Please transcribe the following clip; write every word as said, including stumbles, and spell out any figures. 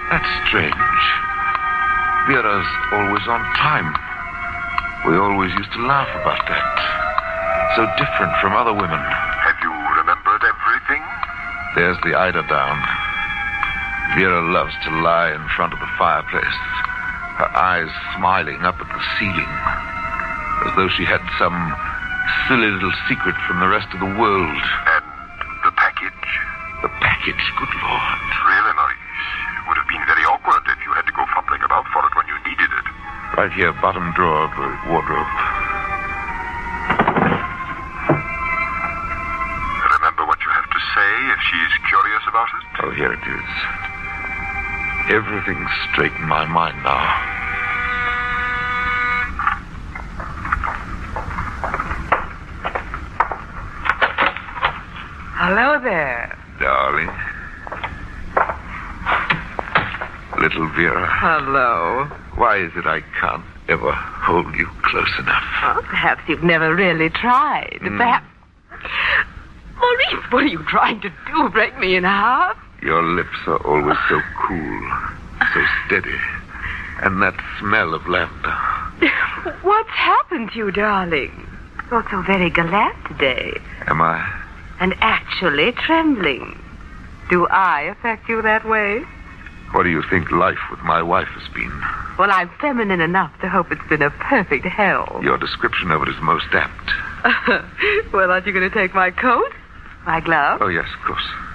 That's strange. Vera's always on time. We always used to laugh about that. So different from other women. Have you remembered everything? There's the eider down. Vera loves to lie in front of the fireplace, her eyes smiling up at the ceiling, as though she had some silly little secret from the rest of the world. And the package? The package, good Lord. Really, Maurice. It would have been very awkward if you had to go fumbling about for it when you needed it. Right here, bottom drawer of the wardrobe. Remember what you have to say if she's curious about it? Oh, here it is. Everything's straight in my mind now. Hello there. Darling. Little Vera. Hello. Why is it I can't ever hold you close enough? Well, perhaps you've never really tried. Mm. Perhaps... Maurice, what are you trying to do? Break me in half? Your lips are always so cool, so steady. And that smell of lavender. What's happened to you, darling? You're so very gallant today. Am I? And actually trembling. Do I affect you that way? What do you think life with my wife has been? Well, I'm feminine enough to hope it's been a perfect hell. Your description of it is most apt. Well, aren't you going to take my coat? My glove? Oh, yes, of course.